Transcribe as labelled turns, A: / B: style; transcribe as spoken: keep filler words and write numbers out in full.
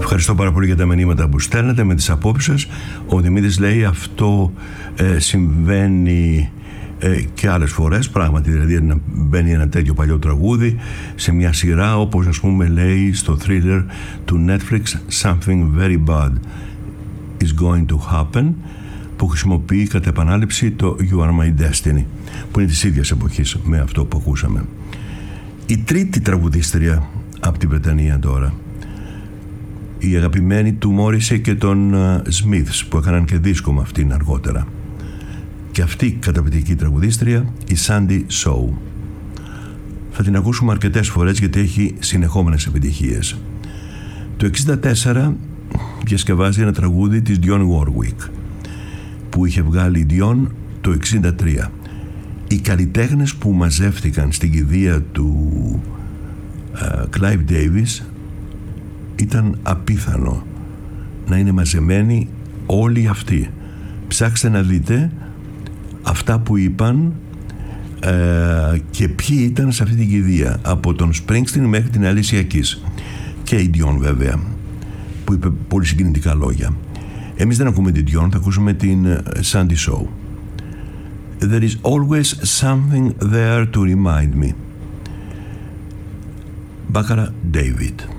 A: Ευχαριστώ πάρα πολύ για τα μηνύματα που στέλνετε με τις απόψεις σας. Ο Δημήτρης λέει αυτό ε, συμβαίνει ε, και άλλες φορές, πράγματι, δηλαδή να μπαίνει ένα τέτοιο παλιό τραγούδι σε μια σειρά, όπως ας πούμε λέει στο thriller του Netflix Something Very Bad is Going to Happen, που χρησιμοποιεί κατά επανάληψη το You Are My Destiny, που είναι της ίδιας εποχής με αυτό που ακούσαμε. Η τρίτη τραγουδίστρια από τη Βρετανία τώρα, η αγαπημένη του Μόρισεϊ και των Smiths, που έκαναν και δίσκο με αυτήν αργότερα, και αυτή η καταπληκτική τραγουδίστρια, η Sandie Shaw. Θα την ακούσουμε αρκετές φορές γιατί έχει συνεχόμενες επιτυχίες. Το εξήντα τέσσερα διασκευάζει ένα τραγούδι της Dionne Warwick που είχε βγάλει η Dionne το εξήντα τρία. Οι καλλιτέχνες που μαζεύτηκαν στην κηδεία του uh, Clive Davis ήταν απίθανο να είναι μαζεμένοι όλοι αυτοί. Ψάξτε να δείτε αυτά που είπαν ε, και ποιοι ήταν σε αυτή την κηδεία, από τον Springsteen μέχρι την Alicia Keys και η Dionne βέβαια, που είπε πολύ συγκινητικά λόγια. Εμείς δεν ακούμε την Dionne, θα ακούσουμε την Sandie Shaw. There is always something there to remind me. Baccara David.